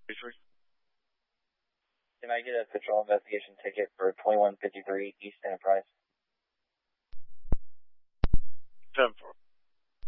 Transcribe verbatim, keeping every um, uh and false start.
Can I get a patrol investigation ticket for twenty-one fifty-three East Enterprise?